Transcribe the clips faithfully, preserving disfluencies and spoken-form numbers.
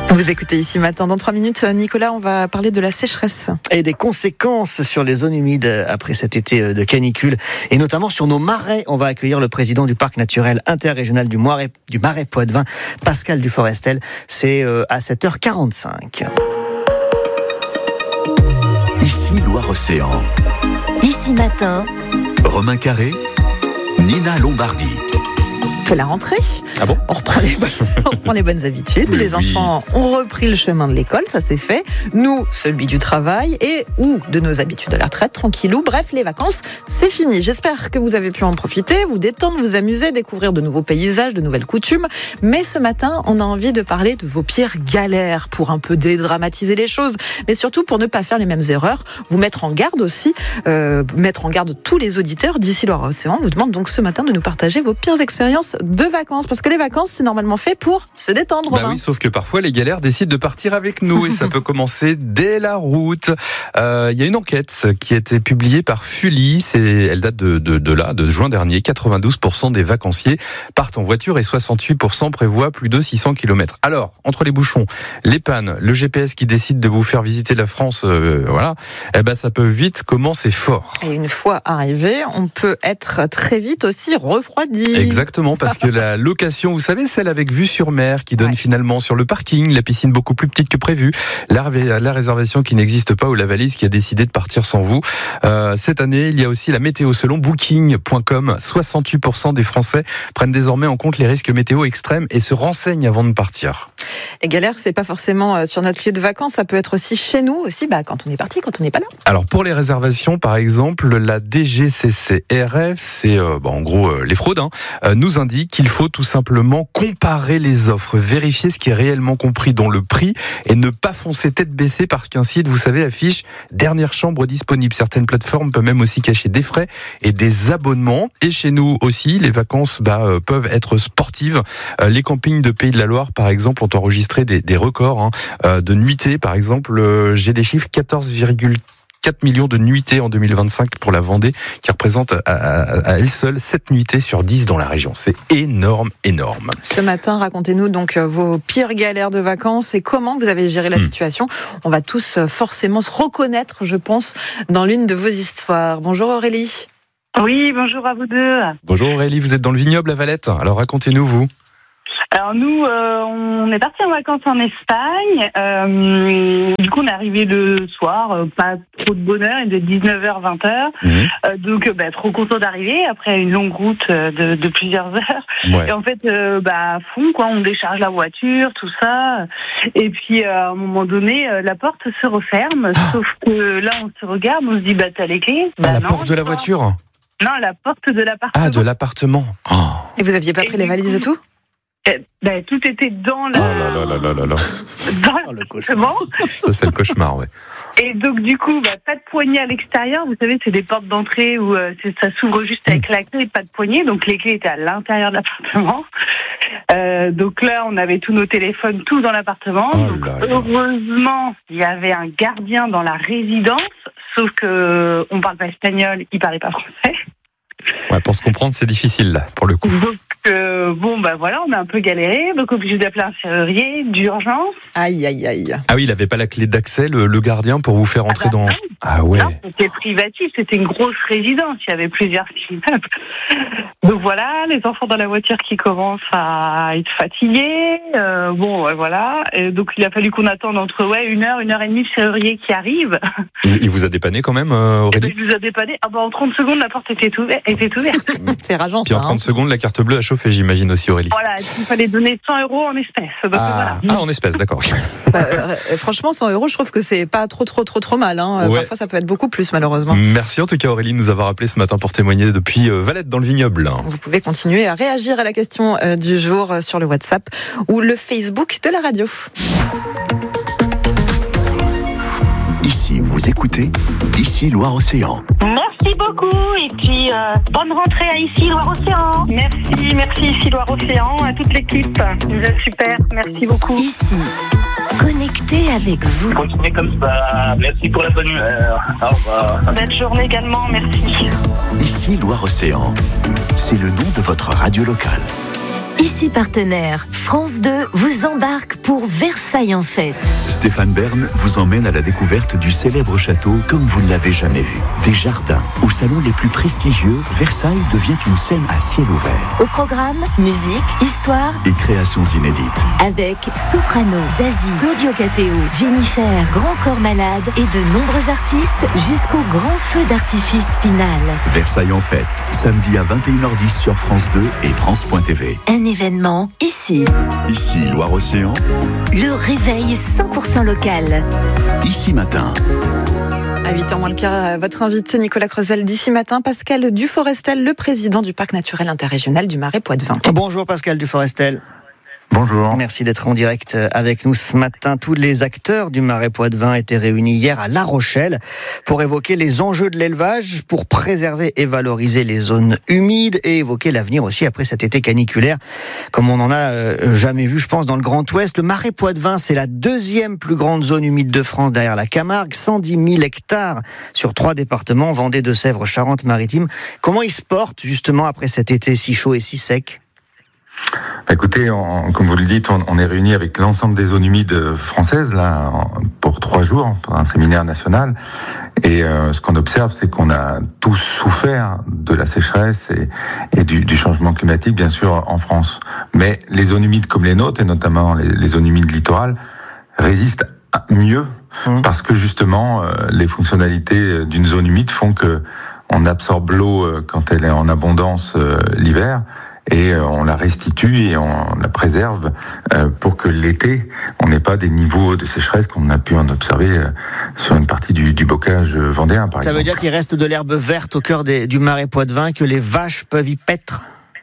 Vous écoutez Ici Matin. Dans trois minutes, Nicolas, on va parler de la sécheresse. Et des conséquences sur les zones humides après cet été de canicule, et notamment sur nos marais. On va accueillir le président du parc naturel interrégional du Marais, du Marais Poitevin, Pascal Duforestel. C'est à sept heures quarante-cinq. Ici Loire-Océan. Ici Matin. Romain Carré, Nina Lombardi. C'est la rentrée. Ah bon ? On reprend les, on reprend les bonnes habitudes. Oui, les enfants oui. ont repris le chemin de l'école, ça c'est fait. Nous, celui du travail et ou de nos habitudes de la retraite, tranquillou. Bref, les vacances, c'est fini. J'espère que vous avez pu en profiter, vous détendre, vous amuser, découvrir de nouveaux paysages, de nouvelles coutumes. Mais ce matin, on a envie de parler de vos pires galères pour un peu dédramatiser les choses, mais surtout pour ne pas faire les mêmes erreurs. Vous mettre en garde aussi, euh, mettre en garde tous les auditeurs d'ici Loire-Océan. On vous demande donc ce matin de nous partager vos pires expériences de vacances, parce que les vacances c'est normalement fait pour se détendre. Bah oui, sauf que parfois les galères décident de partir avec nous et ça peut commencer dès la route. Il euh, y a une enquête qui a été publiée par Fully, c'est, elle date de, de, de là, de juin dernier. quatre-vingt-douze pour cent des vacanciers partent en voiture et soixante-huit pour cent prévoient plus de six cents kilomètres. Alors, entre les bouchons, les pannes, le G P S qui décide de vous faire visiter la France, euh, voilà, eh ben ça peut vite commencer fort. Et une fois arrivé, on peut être très vite aussi refroidi. Exactement, parce que la location, vous savez, celle avec vue sur mer, qui donne ouais. finalement sur le parking, la piscine beaucoup plus petite que prévu, la, la réservation qui n'existe pas ou la valise qui a décidé de partir sans vous. Euh, cette année, il y a aussi la météo. Selon booking point com, soixante-huit pour cent des Français prennent désormais en compte les risques météo extrêmes et se renseignent avant de partir. Les galères, c'est pas forcément sur notre lieu de vacances, ça peut être aussi chez nous, aussi bah, quand on est parti, quand on n'est pas là. Alors pour les réservations, par exemple, la D G C C R F, c'est euh, bah, en gros euh, les fraudes, hein, euh, nous indique qu'il faut tout simplement comparer les offres, vérifier ce qui est réellement compris dans le prix et ne pas foncer tête baissée parce qu'un site, vous savez, affiche dernière chambre disponible. Certaines plateformes peuvent même aussi cacher des frais et des abonnements. Et chez nous aussi, les vacances bah, euh, peuvent être sportives. Euh, les campings de Pays de la Loire, par exemple, ont enregistré des, des records hein, euh, de nuitées. Par exemple, euh, j'ai des chiffres quatorze virgule quatre millions de nuitées en deux mille vingt-cinq pour la Vendée, qui représente à, à, à elle seule sept nuitées sur dix dans la région. C'est énorme, énorme. Ce matin, racontez-nous donc vos pires galères de vacances et comment vous avez géré la mmh. situation. On va tous forcément se reconnaître, je pense, dans l'une de vos histoires. Bonjour Aurélie. Oui, bonjour à vous deux. Bonjour Aurélie, vous êtes dans le vignoble à Valette. Alors racontez-nous, vous. Alors nous, euh, on est partis en vacances en Espagne. Euh, du coup, on est arrivé le soir, euh, pas trop de bonheur, il était dix-neuf heures, vingt heures. Mmh. Euh, donc, bah, trop content d'arriver après une longue route de, de plusieurs heures. Ouais. Et en fait, euh, bah, à fond, quoi, on décharge la voiture, tout ça. Et puis, euh, à un moment donné, euh, la porte se referme. Oh. Sauf que là, on se regarde, on se dit, bah, t'as les clés. Bah, ah, la non, porte de la voiture ? Non, la porte de l'appartement. Ah, de l'appartement. Oh. Et vous aviez pas pris et les valises coup, et tout ? Ben, tout était dans le... Oh là là là là là là. Dans oh, le cauchemar. Ça, c'est le cauchemar, ouais. Et donc, du coup, bah, pas de poignée à l'extérieur. Vous savez, c'est des portes d'entrée où euh, c'est, ça s'ouvre juste avec la clé et pas de poignée. Donc, les clés étaient à l'intérieur de l'appartement. Euh, donc là, on avait tous nos téléphones, tout dans l'appartement. Oh donc, là là. Heureusement, il y avait un gardien dans la résidence. Sauf que on parle pas espagnol, il parlait pas français. Ouais, pour se comprendre, c'est difficile, là, pour le coup. Donc, euh, bon, bah voilà, on a un peu galéré, donc obligé d'appeler un serrurier d'urgence. Aïe, aïe, aïe. Ah oui, il avait pas la clé d'accès, le, le gardien, pour vous faire entrer ah bah, dans... Non. Ah ouais. Non, c'était privatif, c'était une grosse résidence, il y avait plusieurs immeubles. Donc voilà, les enfants dans la voiture qui commencent à être fatigués, euh, bon, ouais, voilà. Et donc il a fallu qu'on attende entre ouais, une heure, une heure et demie le serrurier qui arrive. Il, il vous a dépanné quand même, euh, Aurélie ? Il nous a dépanné. Ah bah en trente secondes, la porte était ouverte. Était ouverte. C'est rageant, Puis ça. en trente hein. secondes, la carte bleue a chauffé, j'imagine aussi, Aurélie. Voilà, il fallait donner cent euros en espèces. Donc ah. voilà. ah, en espèces, d'accord. Bah, euh, franchement, cent euros, je trouve que c'est pas trop, trop, trop, trop mal. Hein. Ouais. Parfois, ça peut être beaucoup plus, malheureusement. Merci en tout cas, Aurélie, de nous avoir appelé ce matin pour témoigner depuis Valette dans le vignoble. Vous pouvez continuer à réagir à la question du jour sur le WhatsApp ou le Facebook de la radio. Ici, vous écoutez Ici Loire-Océan. Merci beaucoup et puis euh, bonne rentrée à Ici Loire-Océan. Merci, merci Ici Loire-Océan, à toute l'équipe. Vous êtes super, merci beaucoup. Ici, connecté avec vous. Continuez comme ça, merci pour la bonne humeur. Au revoir. Belle journée également, merci. Ici Loire-Océan, c'est le nom de votre radio locale. Ici Partenaire, France deux vous embarque pour Versailles en fête. Stéphane Bern vous emmène à la découverte du célèbre château comme vous ne l'avez jamais vu. Des jardins, au salon les plus prestigieux, Versailles devient une scène à ciel ouvert. Au programme, musique, histoire et créations inédites. Avec Soprano, Zazie, Claudio Capéo, Jennifer, Grand Corps Malade et de nombreux artistes jusqu'au grand feu d'artifice final. Versailles en fête, samedi à vingt et une heures dix sur France deux et France point T V. Un événement ici. Ici Loire-Océan. Le réveil cent pour cent local. Ici matin. À huit heures moins le quart, votre invité Nicolas Creusel d'ici matin, Pascal Duforestel, le président du parc naturel interrégional du Marais Poitevin. Bonjour Pascal Duforestel. Bonjour. Merci d'être en direct avec nous ce matin. Tous les acteurs du Marais Poitevin étaient réunis hier à La Rochelle pour évoquer les enjeux de l'élevage, pour préserver et valoriser les zones humides et évoquer l'avenir aussi après cet été caniculaire, comme on n'en a euh, jamais vu, je pense, dans le Grand Ouest. Le Marais Poitevin, c'est la deuxième plus grande zone humide de France derrière la Camargue, cent dix mille hectares sur trois départements, Vendée, Deux-Sèvres, Charente-Maritime. Comment il se porte justement après cet été si chaud et si sec ? Écoutez, on, comme vous le dites, on, on est réunis avec l'ensemble des zones humides françaises là pour trois jours, pour un séminaire national. Et euh, ce qu'on observe, c'est qu'on a tous souffert de la sécheresse et, et du, du changement climatique, bien sûr, en France. Mais les zones humides comme les nôtres, et notamment les, les zones humides littorales, résistent mieux mmh. parce que justement, euh, les fonctionnalités d'une zone humide font que on absorbe l'eau euh, quand elle est en abondance euh, l'hiver. Et on la restitue et on la préserve pour que l'été, on n'ait pas des niveaux de sécheresse qu'on a pu en observer sur une partie du, du bocage vendéen, par Ça exemple. Ça veut dire qu'il reste de l'herbe verte au cœur des, du Marais Poitevin, que les vaches peuvent y paître ?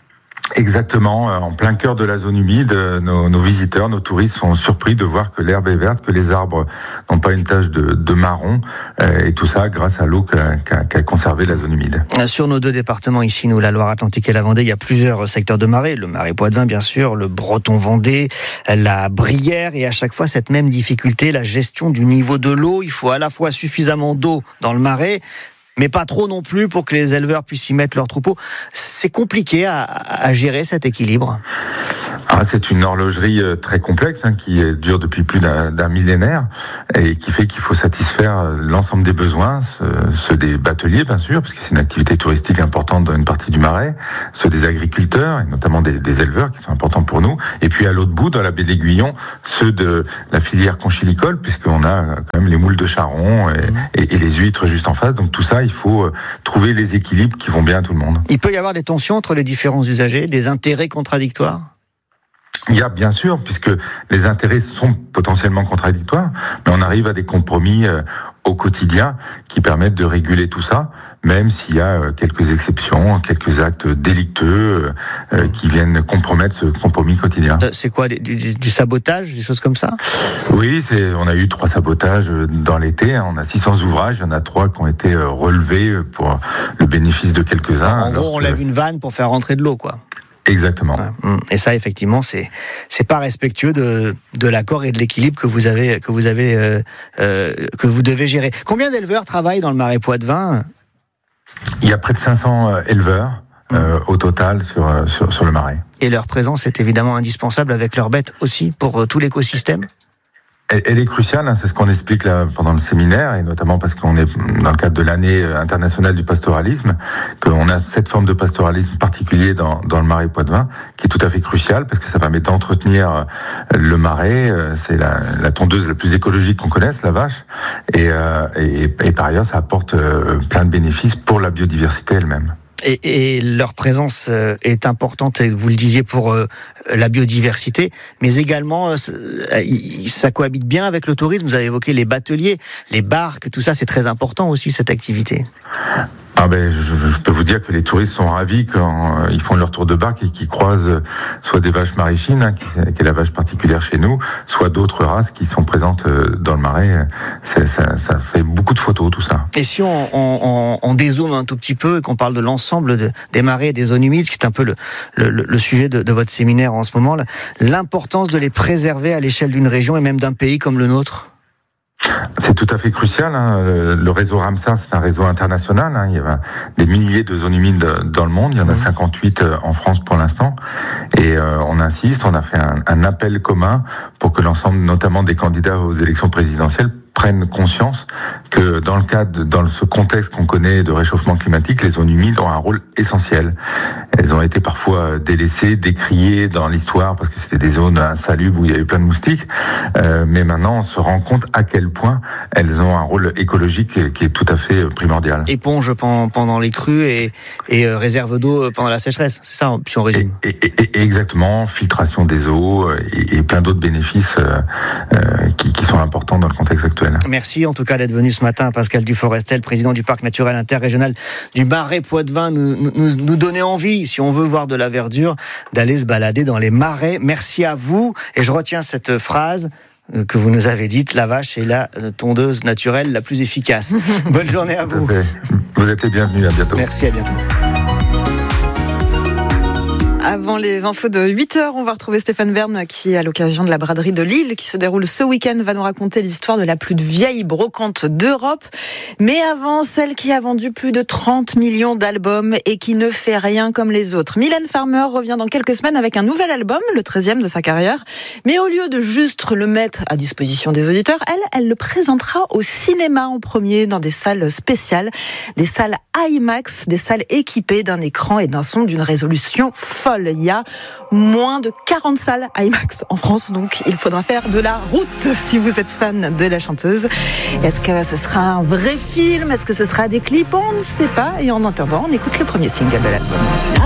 Exactement, en plein cœur de la zone humide, nos, nos visiteurs, nos touristes sont surpris de voir que l'herbe est verte, que les arbres n'ont pas une tache de, de marron, et tout ça grâce à l'eau qu'a, qu'a, qu'a conservé la zone humide. Sur nos deux départements ici, nous, la Loire-Atlantique et la Vendée, il y a plusieurs secteurs de marais, le Marais Poitevin bien sûr, le Breton-Vendée, la Brière, et à chaque fois cette même difficulté, la gestion du niveau de l'eau. Il faut à la fois suffisamment d'eau dans le marais, mais pas trop non plus pour que les éleveurs puissent y mettre leurs troupeaux. C'est compliqué à, à gérer cet équilibre. Ah, c'est une horlogerie très complexe hein, qui dure depuis plus d'un, d'un millénaire et qui fait qu'il faut satisfaire l'ensemble des besoins, ceux des bateliers bien sûr, parce que c'est une activité touristique importante dans une partie du Marais, ceux des agriculteurs et notamment des, des éleveurs qui sont importants pour nous, et puis à l'autre bout, dans la baie de l'Aiguillon, ceux de la filière conchilicole, puisqu'on a quand même les moules de Charon et, et, et les huîtres juste en face. Donc tout ça, il faut trouver les équilibres qui vont bien à tout le monde. Il peut y avoir des tensions entre les différents usagers, des intérêts contradictoires ? Il y a bien sûr, puisque les intérêts sont potentiellement contradictoires, mais on arrive à des compromis euh, au quotidien qui permettent de réguler tout ça, même s'il y a euh, quelques exceptions, quelques actes délictueux euh, qui viennent compromettre ce compromis quotidien. C'est quoi, du, du, du sabotage, des choses comme ça ? Oui, c'est, on a eu trois sabotages dans l'été, hein, on a six cents ouvrages, il y en a trois qui ont été euh, relevés pour le bénéfice de quelques-uns. En gros, on lève une vanne pour faire rentrer de l'eau, quoi. Exactement. Et ça, effectivement, c'est c'est pas respectueux de de l'accord et de l'équilibre que vous avez que vous avez euh, euh, que vous devez gérer. Combien d'éleveurs travaillent dans le Marais Poitevin ? Il y a près de cinq cents éleveurs euh, au total sur sur sur le Marais. Et leur présence est évidemment indispensable avec leurs bêtes aussi pour euh, tout l'écosystème. Elle est cruciale, hein, c'est ce qu'on explique là pendant le séminaire, et notamment parce qu'on est dans le cadre de l'année internationale du pastoralisme, qu'on a cette forme de pastoralisme particulier dans, dans le Marais Poitevin, qui est tout à fait crucial, parce que ça permet d'entretenir le marais. C'est la, la tondeuse la plus écologique qu'on connaisse, la vache, et, euh, et, et par ailleurs, ça apporte plein de bénéfices pour la biodiversité elle-même. Et, et leur présence est importante, vous le disiez, pour la biodiversité, mais également, ça cohabite bien avec le tourisme. Vous avez évoqué les bateliers, les barques, tout ça, c'est très important aussi, cette activité. Ah ben, je, je peux vous dire que les touristes sont ravis quand euh, ils font leur tour de barque et qu'ils croisent euh, soit des vaches maréchines, hein, qui, qui est la vache particulière chez nous, soit d'autres races qui sont présentes euh, dans le Marais. C'est, ça, ça fait beaucoup de photos, tout ça. Et si on, on, on dézoome un tout petit peu et qu'on parle de l'ensemble de, des marais et des zones humides, qui est un peu le, le, le sujet de, de votre séminaire en ce moment, là, l'importance de les préserver à l'échelle d'une région et même d'un pays comme le nôtre ? C'est tout à fait crucial. Hein. Le, le réseau Ramsar, c'est un réseau international. Hein. Il y a des milliers de zones humides dans le monde. Il y en a cinquante-huit en France pour l'instant. Et euh, on insiste, on a fait un, un appel commun pour que l'ensemble, notamment des candidats aux élections présidentielles, prennent conscience que dans le cadre, dans ce contexte qu'on connaît de réchauffement climatique, les zones humides ont un rôle essentiel. Elles ont été parfois délaissées, décriées dans l'histoire parce que c'était des zones insalubres où il y avait plein de moustiques. Euh, mais maintenant, on se rend compte à quel point elles ont un rôle écologique qui est tout à fait primordial. Éponge pendant les crues et, et réserve d'eau pendant la sécheresse, c'est ça, si on résume. Et, et, et, exactement, filtration des eaux et, et plein d'autres bénéfices euh, euh, qui, qui sont importants dans le contexte actuel. Merci en tout cas d'être venu ce matin, Pascal Duforestel, président du parc naturel interrégional du Marais Poitevin, nous, nous, nous donner envie, si on veut voir de la verdure, d'aller se balader dans les marais. Merci à vous, et je retiens cette phrase que vous nous avez dite: la vache est la tondeuse naturelle la plus efficace. Bonne journée à vous. Vous êtes les bienvenus, à bientôt. Merci, à bientôt. Avant les infos de huit heures, on va retrouver Stéphane Bern qui, à l'occasion de la braderie de Lille qui se déroule ce week-end, va nous raconter l'histoire de la plus vieille brocante d'Europe. Mais avant, celle qui a vendu plus de trente millions d'albums et qui ne fait rien comme les autres. Mylène Farmer revient dans quelques semaines avec un nouvel album, le treizième de sa carrière. Mais au lieu de juste le mettre à disposition des auditeurs, elle, elle le présentera au cinéma en premier, dans des salles spéciales, des salles IMAX, des salles équipées d'un écran et d'un son d'une résolution folle. Il y a moins de quarante salles IMAX en France, donc il faudra faire de la route si vous êtes fan de la chanteuse. Est-ce que ce sera un vrai film? Est-ce que ce sera des clips? On ne sait pas. Et en attendant, on écoute le premier single de l'album.